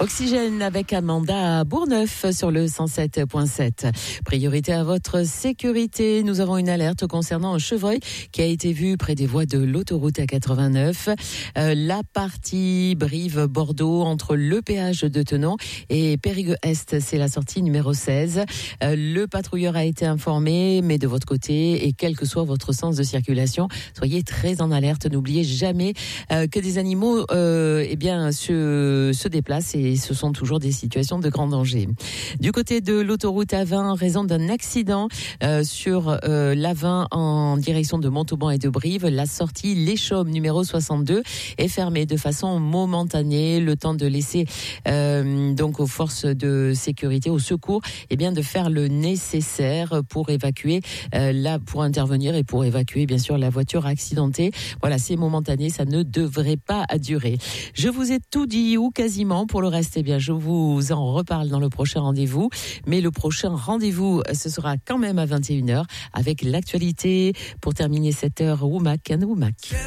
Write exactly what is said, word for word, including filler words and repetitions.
Oxygène avec Amanda à Bourgneuf sur le cent sept virgule sept. Priorité à votre sécurité. Nous avons une alerte concernant un chevreuil qui a été vu près des voies de l'autoroute A quatre-vingt-neuf. Euh, la partie Brive-Bordeaux entre le péage de Tenon et Périgueux-Est, c'est la sortie numéro seize. Euh, le patrouilleur a été informé, mais de votre côté, et quel que soit votre sens de circulation, soyez très en alerte. N'oubliez jamais euh, que des animaux euh, eh bien, se, se déplacent et ce sont toujours des situations de grand danger. Du côté de l'autoroute A vingt, en raison d'un accident euh, sur euh, l'A vingt en direction de Montauban et de Brive, la sortie Les Chaumes numéro soixante-deux est fermée de façon momentanée, le temps de laisser euh, donc aux forces de sécurité, au secours, eh bien de faire le nécessaire pour évacuer euh, là, pour intervenir et pour évacuer bien sûr la voiture accidentée. Voilà, c'est momentané, ça ne devrait pas durer. Je vous ai tout dit ou quasiment. Pour le reste, eh bien je vous en reparle dans le prochain rendez-vous. Mais le prochain rendez-vous, ce sera quand même à vingt et une heures avec l'actualité. Pour terminer cette heure, Woumac, Anne Woumac.